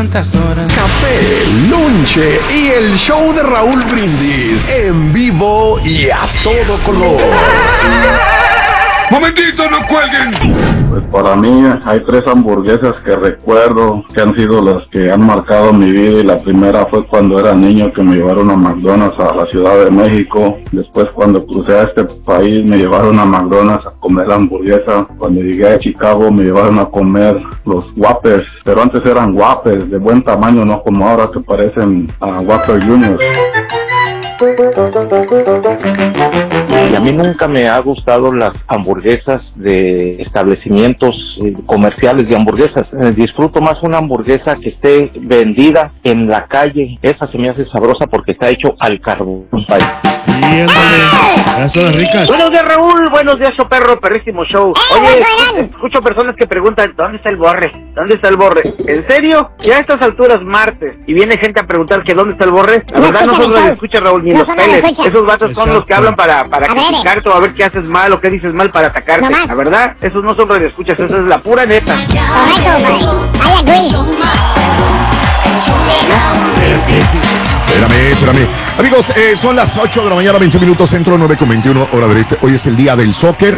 cuántas horas. Café, lonche y el show de Raúl Brindis en vivo y a todo color. ¡Momentito, no cuelguen! Pues para mí hay 3 hamburguesas que recuerdo que han sido las que han marcado mi vida, y la primera fue cuando era niño, que me llevaron a McDonald's a la Ciudad de México. Después, cuando crucé a este país, me llevaron a McDonald's a comer hamburguesa. Cuando llegué a Chicago me llevaron a comer los Whoppers, pero antes eran Whoppers de buen tamaño, no como ahora que parecen a Whopper Juniors. Y a mí nunca me ha gustado las hamburguesas de establecimientos comerciales de hamburguesas. Disfruto más una hamburguesa que esté vendida en la calle. Esa se me hace sabrosa porque está hecho al carbón. Esas son las ricas. Buenos días, Raúl. Buenos días, show perro, perrísimo show. Oye, escucho personas que preguntan, ¿dónde está el borre? ¿Dónde está el borre? ¿En serio? Ya a estas alturas martes y viene gente a preguntar que dónde está el borre. La verdad no son los escucha, Raúl, ni los peles. Esos vatos son los que hablan para criticarte o a ver qué haces mal o qué dices mal para atacarte. No, la verdad, esos no son radioescuchas, eso es la pura neta. Espérame. Amigos, son las 8 de la mañana, 20 minutos, centro, 9:21, hora del este. Hoy es el día del soccer.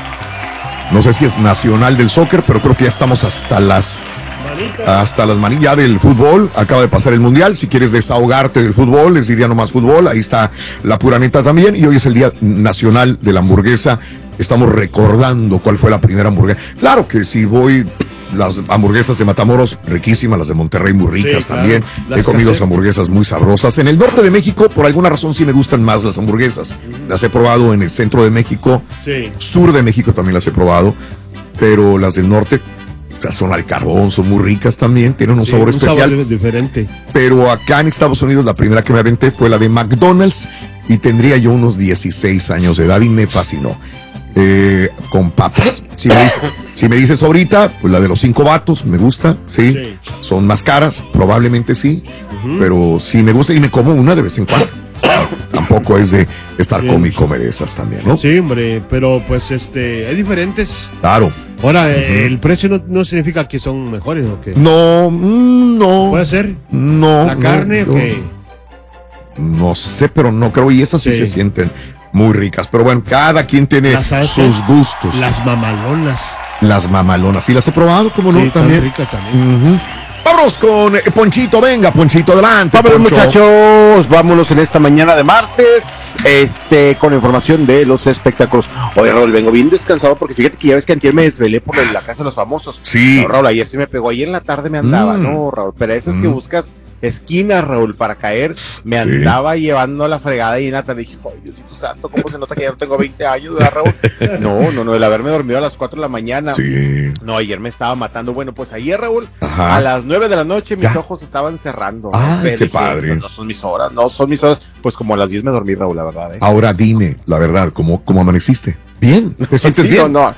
No sé si es nacional del soccer, pero creo que ya estamos hasta las manillas del fútbol. Acaba de pasar el mundial. Si quieres desahogarte del fútbol, les diría nomás fútbol. Ahí está la pura neta también. Y hoy es el día nacional de la hamburguesa. Estamos recordando cuál fue la primera hamburguesa. Claro que si voy... Las hamburguesas de Matamoros, riquísimas, las de Monterrey muy ricas, sí, también. He comido hamburguesas muy sabrosas. En el norte de México, por alguna razón, sí me gustan más las hamburguesas. Las he probado en el centro de México, sur de México también las he probado, pero las del norte, o sea, son al carbón, son muy ricas también, tienen un sabor especial. Sabor diferente. Pero acá en Estados Unidos la primera que me aventé fue la de McDonald's y tendría yo unos 16 años de edad y me fascinó. Con papas. Si me dices ahorita, pues la de los 5 vatos, me gusta, sí. Son más caras, probablemente sí, pero sí me gusta y me como una de vez en cuando. Tampoco es de estar come de esas también, ¿no? Sí, hombre, pero pues hay diferentes. Claro. Ahora, el precio no significa que son mejores o qué. No. ¿Puede ser? No. ¿La carne o qué? No sé, pero no creo, y esas sí se sienten muy ricas, pero bueno, cada quien tiene sus gustos. Las mamalonas, sí las he probado, ¿cómo no? También. Ricas también. Vamos con Ponchito, venga, Ponchito, adelante. Vámonos, Poncho. muchachos, vámonos en esta mañana de martes, con información de los espectáculos. Oye, Raúl, vengo bien descansado porque fíjate que ya ves que antier me desvelé por la casa de los famosos. Sí. No, Raúl, ayer sí me pegó, ayer en la tarde me andaba, no, Raúl, pero esas que buscas esquinas, Raúl, para caer, me andaba llevando a la fregada y Nata, dije, ay, Diosito santo, ¿cómo se nota que ya no tengo 20 años, ¿verdad, Raúl? No, el haberme dormido a las 4 de la mañana. Sí. No, ayer me estaba matando. Bueno, pues ayer, Raúl, a las 9 de la noche mis ojos estaban cerrando. Ay, qué dije, padre. No son mis horas. Pues como a las 10 me dormí, Raúl, la verdad. Ahora dime, la verdad, ¿cómo amaneciste? ¿Bien? ¿Te sientes bien? No,